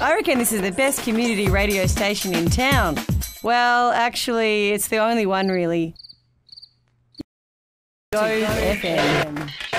I reckon this is the best community radio station in town. Well, actually, it's the only one really. Go FM.